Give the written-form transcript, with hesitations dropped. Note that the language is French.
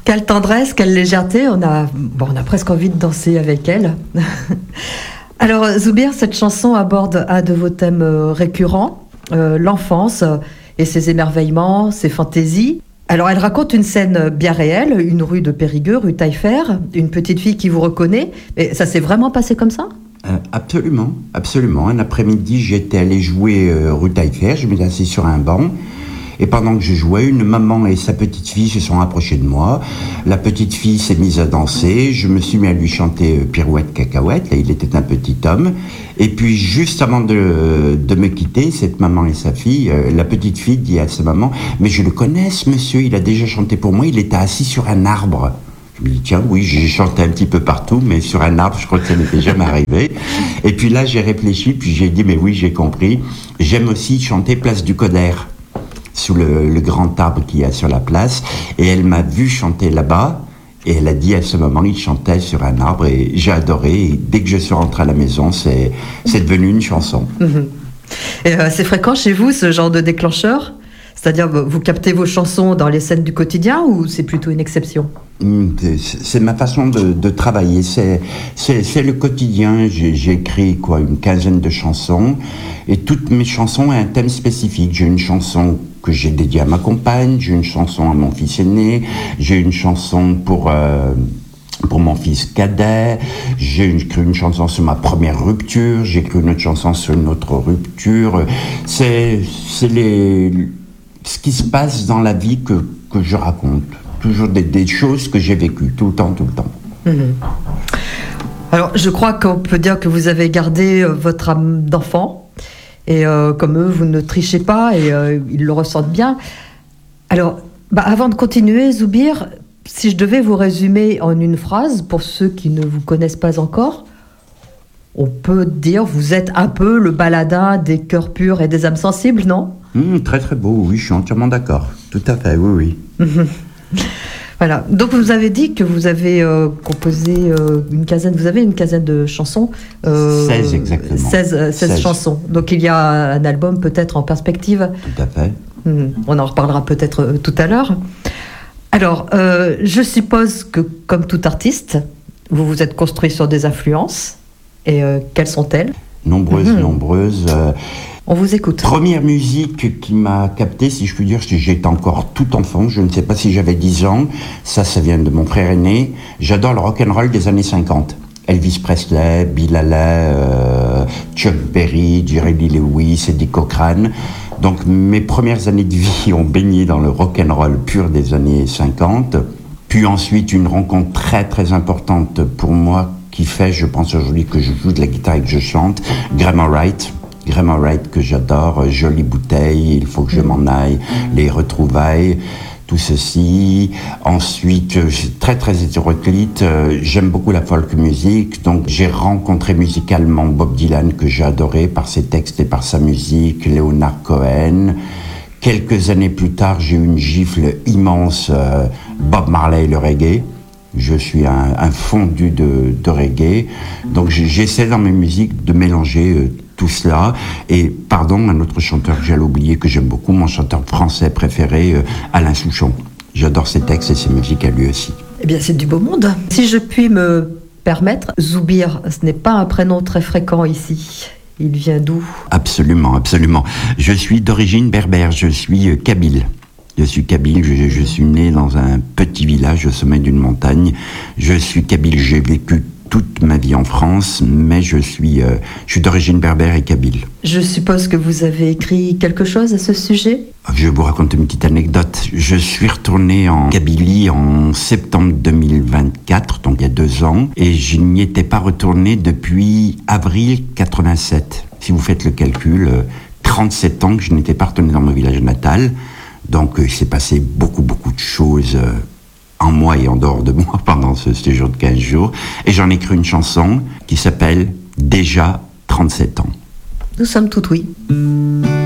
Quelle tendresse, quelle légèreté, on a presque envie de danser avec elle. Alors Zoubir, cette chanson aborde un de vos thèmes récurrents, l'enfance et ses émerveillements, ses fantaisies. Alors elle raconte une scène bien réelle, une rue de Périgueux, rue Taillefer, une petite fille qui vous reconnaît. Et ça s'est vraiment passé comme ça ? Absolument, absolument. Un après-midi, j'étais allé jouer rue Taillefer, je m'étais assis sur un banc. Et pendant que je jouais, une maman et sa petite fille se sont rapprochées de moi. La petite fille s'est mise à danser. Je me suis mis à lui chanter Pirouette Cacahuète. Là, il était un petit homme. Et puis, juste avant de me quitter, cette maman et sa fille, la petite fille dit à sa maman, « Mais je le connais, ce monsieur, il a déjà chanté pour moi, il était assis sur un arbre. » Je me dis, tiens, oui, j'ai chanté un petit peu partout, mais sur un arbre, je crois que ça n'était jamais arrivé. Et puis là, j'ai réfléchi, puis j'ai dit, mais oui, j'ai compris. J'aime aussi chanter Place du Coder, sous le grand arbre qu'il y a sur la place, et elle m'a vu chanter là-bas, et elle a dit à ce moment, il chantait sur un arbre, et j'ai adoré, et dès que je suis rentré à la maison, c'est devenu une chanson. Et c'est fréquent chez vous, ce genre de déclencheur ? C'est-à-dire, vous captez vos chansons dans les scènes du quotidien, ou c'est plutôt une exception ? C'est ma façon de travailler, c'est le quotidien. J'ai écrit une quinzaine de chansons, et toutes mes chansons ont un thème spécifique. J'ai une chanson que j'ai dédiée à ma compagne, j'ai une chanson à mon fils aîné, j'ai une chanson pour mon fils cadet, j'ai écrit une chanson sur ma première rupture, j'ai écrit une autre chanson sur une autre rupture. C'est ce qui se passe dans la vie que je raconte. Toujours des choses que j'ai vécues, tout le temps. Alors, je crois qu'on peut dire que vous avez gardé votre âme d'enfant. Et comme eux, vous ne trichez pas et ils le ressentent bien. Alors, avant de continuer, Zoubir, si je devais vous résumer en une phrase, pour ceux qui ne vous connaissent pas encore, on peut dire vous êtes un peu le baladin des cœurs purs et des âmes sensibles, non ? Très très beau, oui, je suis entièrement d'accord. Tout à fait, oui. Voilà, donc vous avez dit que vous avez composé une quinzaine de chansons. 16 exactement. 16 chansons. Donc il y a un album peut-être en perspective. Tout à fait. On en reparlera peut-être tout à l'heure. Alors, je suppose que comme tout artiste, vous vous êtes construit sur des influences. Et quelles sont-elles ? Nombreuses. On vous écoute. Première musique qui m'a capté, si je puis dire, j'étais encore tout enfant, je ne sais pas si j'avais 10 ans, ça vient de mon frère aîné. J'adore le rock'n'roll des années 50. Elvis Presley, Bill Haley, Chuck Berry, Jerry Lee Lewis, Eddie Cochran. Donc mes premières années de vie ont baigné dans le rock'n'roll pur des années 50. Puis ensuite une rencontre très très importante pour moi qui fait, je pense aujourd'hui, que je joue de la guitare et que je chante, Graham Allwright que j'adore, Jolie bouteille, Il faut que je m'en aille, Les retrouvailles, tout ceci. Ensuite, très très hétéroclite, j'aime beaucoup la folk music, donc j'ai rencontré musicalement Bob Dylan, que j'ai adoré par ses textes et par sa musique, Leonard Cohen. Quelques années plus tard, j'ai eu une gifle immense, Bob Marley et le reggae. Je suis un fondu de reggae, donc j'essaie dans mes musiques de mélanger tout cela. Et pardon, un autre chanteur que j'allais oublier, que j'aime beaucoup, mon chanteur français préféré, Alain Souchon. J'adore ses textes et ses musiques à lui aussi. Eh bien, c'est du beau monde. Si je puis me permettre, Zoubir, ce n'est pas un prénom très fréquent ici. Il vient d'où ? Absolument. Je suis d'origine berbère, je suis kabyle. Je suis kabyle, je suis né dans un petit village au sommet d'une montagne. Je suis kabyle, j'ai vécu toute ma vie en France, mais je suis d'origine berbère et kabyle. Je suppose que vous avez écrit quelque chose à ce sujet ? Je vais vous raconter une petite anecdote. Je suis retourné en Kabylie en septembre 2024, donc il y a 2 ans, et je n'y étais pas retourné depuis avril 87. Si vous faites le calcul, 37 ans que je n'étais pas retourné dans mon village natal. Donc il s'est passé beaucoup de choses en moi et en dehors de moi pendant ce séjour de 15 jours. Et j'en ai écrit une chanson qui s'appelle « Déjà 37 ans ». Nous sommes tout oui.